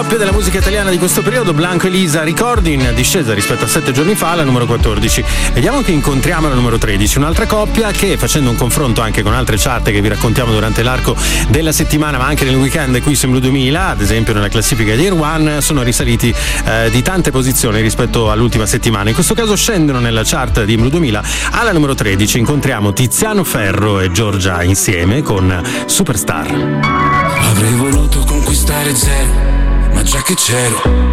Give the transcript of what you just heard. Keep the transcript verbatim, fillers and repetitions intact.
coppia della musica italiana di questo periodo, Blanco e Lisa, Ricordi, in discesa rispetto a sette giorni fa alla numero quattordici. Vediamo che incontriamo alla numero tredici, un'altra coppia che, facendo un confronto anche con altre chart che vi raccontiamo durante l'arco della settimana ma anche nel weekend qui su Blu duemila, ad esempio nella classifica di Air One, sono risaliti eh, di tante posizioni rispetto all'ultima settimana. In questo caso scendono nella chart di Blu duemila. Alla numero tredici incontriamo Tiziano Ferro e Giorgia insieme con Superstar. Avrei voluto conquistare zero, ma già che c'ero